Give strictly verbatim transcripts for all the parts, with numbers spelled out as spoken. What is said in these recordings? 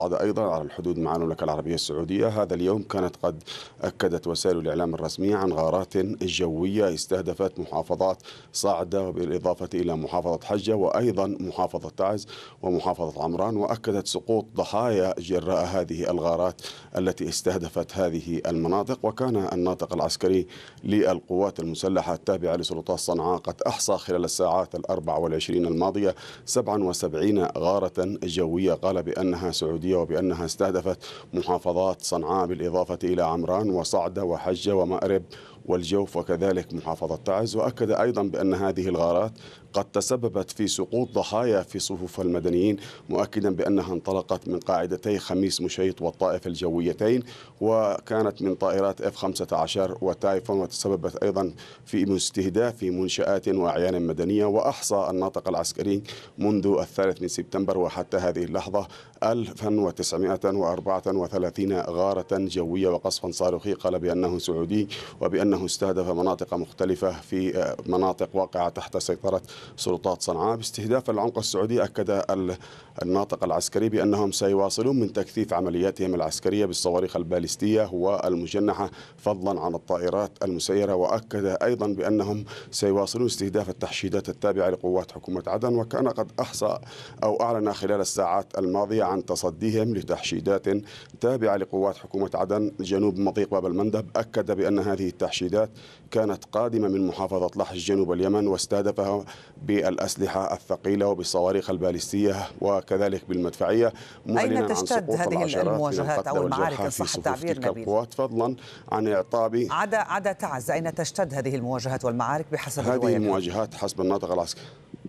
أيضا على الحدود مع المملكة العربية السعودية. هذا اليوم كانت قد أكدت وسائل الإعلام الرسمية عن غارات جوية استهدفت محافظات صعدة بالإضافة إلى محافظة حجة وأيضا محافظة تعز ومحافظة عمران، وأكدت سقوط ضحايا جراء هذه الغارات التي استهدفت هذه المناطق. وكان الناطق العسكري للقوات المسلحة التابعة لسلطات صنعاء قد أحصى خلال الساعات الأربع والعشرين الماضية سبعة وسبعين غارة جوية قال بأنها سعودية وبأنها استهدفت محافظات صنعاء بالإضافة إلى عمران وصعدة وحجة ومأرب والجوف وكذلك محافظة تعز. وأكد أيضا بأن هذه الغارات قد تسببت في سقوط ضحايا في صفوف المدنيين، مؤكدا بأنها انطلقت من قاعدتي خميس مشيط والطائف الجويتين، وكانت من طائرات إف خمسة عشر وتايفون، وتسببت أيضا في استهداف منشآت وأعيان مدنية. وأحصى الناطق العسكري منذ الثالث من سبتمبر وحتى هذه اللحظة ألف وتسعمائة وأربعة وثلاثين غارة جوية وقصفا صاروخي قال بأنه سعودي، وبأنه استهدف مناطق مختلفة في مناطق واقعة تحت سيطرة سلطات صنعاء باستهداف العمق السعودي. أكد الناطق العسكري بأنهم سيواصلون من تكثيف عملياتهم العسكرية بالصواريخ البالستية والمجنحة فضلا عن الطائرات المسيرة. وأكد أيضا بأنهم سيواصلون استهداف التحشيدات التابعة لقوات حكومة عدن، وكان قد أحصى أو أعلن خلال الساعات الماضية عن تصديهم لتحشيدات تابعة لقوات حكومة عدن جنوب مضيق باب المندب. أكد بأن هذه التحشيدات كانت قادمة من محافظة لحج جنوب اليمن واستهدفها بالأسلحة الثقيلة وبالصواريخ البالستية وكذلك بالمدفعية، معلنا أين عن تشتد سقوط هذه المواجهات أو المعارك إن في صح صفوف التعبير تلك نبيل؟ القوات فضلا عن إعطاب عدا عدا تعز، أين تشتد هذه المواجهات والمعارك بحسب هذه الرواية الحرة؟ المواجهات حسب الناطق العسكري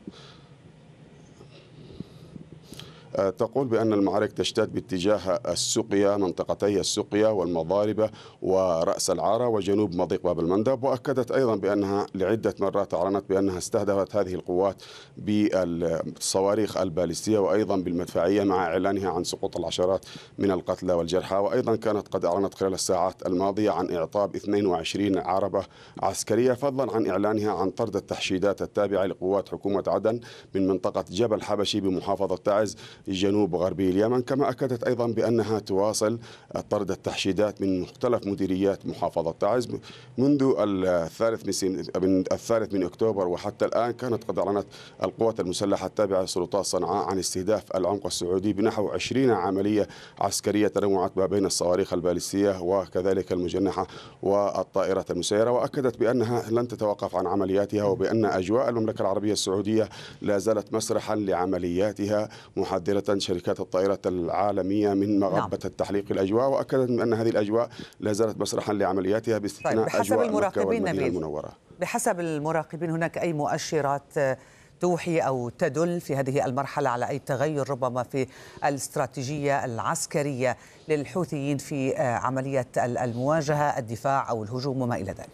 تقول بأن المعارك تشتد باتجاه السقيا، منطقتي السقيا والمضاربة ورأس العارة وجنوب مضيق باب المندب. وأكدت أيضا بأنها لعدة مرات أعلنت بأنها استهدفت هذه القوات بالصواريخ البالستية وأيضا بالمدفعية، مع إعلانها عن سقوط العشرات من القتلى والجرحى. وأيضا كانت قد أعلنت خلال الساعات الماضية عن إعطاب اثنين وعشرين عربة عسكرية، فضلا عن إعلانها عن طرد التحشيدات التابعة لقوات حكومة عدن من منطقة جبل حبشي بمحافظة تعز جنوب غربي اليمن. كما أكدت أيضا بأنها تواصل طرد التحشيدات من مختلف مديريات محافظة تعز منذ الثالث من الثالث من أكتوبر وحتى الآن. كانت قد أعلنت القوات المسلحة التابعة لسلطات صنعاء عن استهداف العمق السعودي بنحو عشرين عملية عسكرية تنوعت ما بين الصواريخ البالستية وكذلك المجنحة والطائرات المسيرة. وأكدت بأنها لن تتوقف عن عملياتها وبأن أجواء المملكة العربية السعودية لا زالت مسرحا لعملياتها، محذرة شركات الطائرات العالمية من مغبة نعم. التحليق الأجواء. وأكدت أن هذه الأجواء لا زالت مسرحا لعملياتها باستثناء طيب أجواء مكة والمدينة نبيل. المنورة. بحسب المراقبين هناك أي مؤشرات توحي أو تدل في هذه المرحلة على أي تغير ربما في الاستراتيجية العسكرية للحوثيين في عملية المواجهة، الدفاع أو الهجوم وما إلى ذلك؟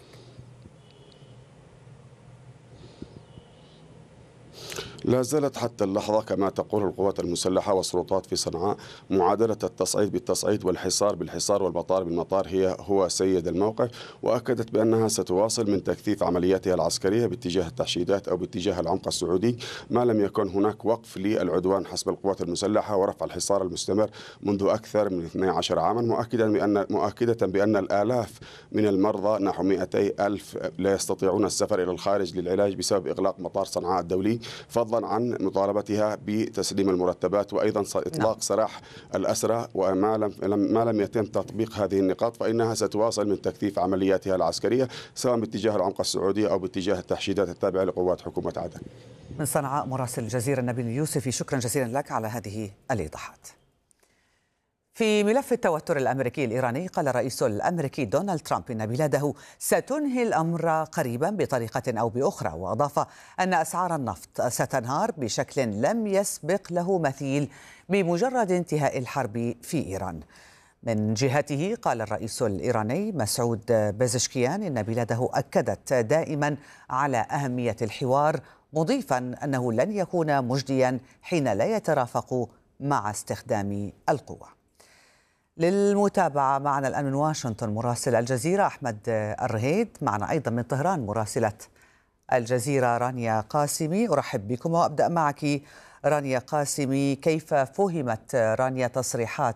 لا زالت حتى اللحظة كما تقول القوات المسلحة والسلطات في صنعاء معادلة التصعيد بالتصعيد والحصار بالحصار والمطار بالمطار هي هو سيد الموقف. وأكدت بأنها ستواصل من تكثيف عملياتها العسكرية باتجاه التحشيدات أو باتجاه العمق السعودي ما لم يكن هناك وقف للعدوان حسب القوات المسلحة ورفع الحصار المستمر منذ أكثر من اثني عشر عاما، مؤكدا بأن مؤكدة بأن الآلاف من المرضى نحو مئتي ألف لا يستطيعون السفر إلى الخارج للعلاج بسبب إغلاق مطار صنعاء الدولي، فضلا عن مطالبتها بتسليم المرتبات وأيضا إطلاق نعم. سراح الأسرى. وما لم ما لم يتم تطبيق هذه النقاط فإنها ستواصل من تكثيف عملياتها العسكرية سواء باتجاه العمق السعودي أو باتجاه التحشيدات التابعة لقوات حكومة عدن. من صنعاء مراسل الجزيرة نبيل اليوسفي، شكرا جزيلا لك على هذه الإيضاحات. في ملف التوتر الأمريكي الإيراني، قال الرئيس الأمريكي دونالد ترامب إن بلاده ستنهي الأمر قريبا بطريقة أو بأخرى، وأضاف أن أسعار النفط ستنهار بشكل لم يسبق له مثيل بمجرد انتهاء الحرب في إيران. من جهته قال الرئيس الإيراني مسعود بيزشكيان إن بلاده أكدت دائما على أهمية الحوار، مضيفا أنه لن يكون مجديا حين لا يترافق مع استخدام القوة. للمتابعة معنا الآن من واشنطن مراسل الجزيرة أحمد الرهيد، معنا أيضا من طهران مراسلة الجزيرة رانيا قاسمي. أرحب بكم وأبدأ معك رانيا قاسمي، كيف فهمت رانيا تصريحات